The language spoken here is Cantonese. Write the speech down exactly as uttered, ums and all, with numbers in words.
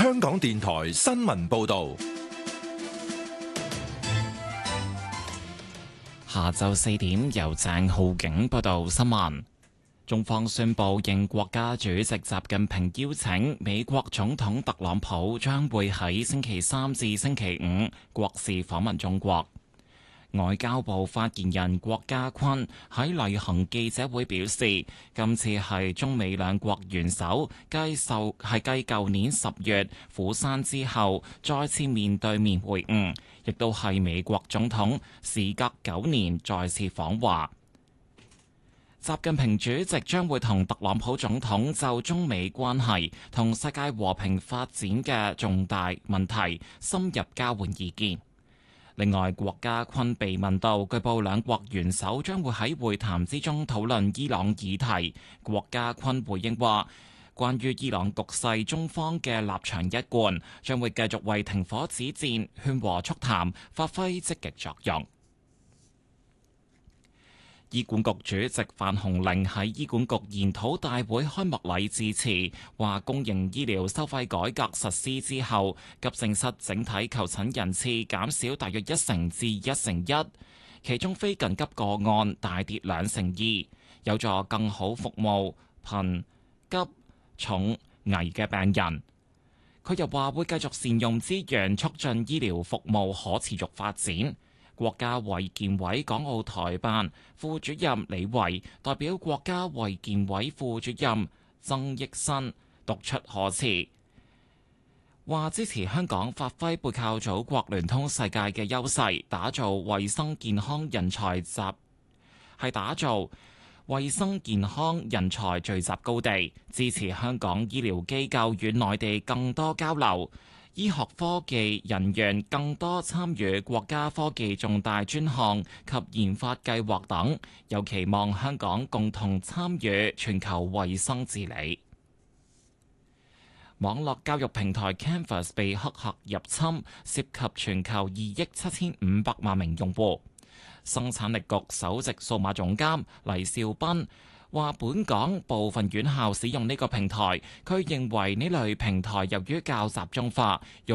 香港電台新聞報道。 下晝四點，由鄭浩景報道新聞。中方宣布，應國家主席習近平邀請，美國總統特朗普將會喺星期三至星期五國事訪問中國。外交部發言人郭家坤喺例行記者會表示，今次係中美兩國元首繼受係繼舊年十月釜山之後再次面對面會晤，亦都係美國總統時隔九年再次訪華。習近平主席將會同特朗普總統就中美關係同世界和平發展嘅重大問題深入交換意見。另外，郭家坤被問到，據報兩國元首將會喺會談之中討論伊朗議題，郭家坤回應話，關於伊朗局勢，中方嘅立場一貫，將會繼續為停火止戰、勸和促談發揮積極作用。醫管局主席范鴻齡喺醫管局研討大會開幕禮致辭，話公營醫療收費改革實施之後，急症室整體求診人次減少大約一成至一成一，其中非緊急個案大跌兩成二，有助更好服務貧急重危嘅病人。佢又話會繼續善用資源，促進醫療服務可持續發展。國家衛健委港澳台辦副主任李維代表國家衛健委副主任曾益新讀出賀詞，話支持香港發揮背靠祖國、聯通世界嘅優勢，打造衛生健康人才集係打造衛生健康人才聚集高地，支持香港醫療機構與內地更多交流。醫學科技人員更多參與國家科技重大專項及研發計劃等，有期望香港共同參與全球衛生治理。網絡教育平台 Canvas 被黑客入侵，涉及全球二億七千五百萬名用戶。生產力局首席數碼總監黎兆斌話本港部分院校使用呢個平台，佢認為呢類平台由於較集中化，用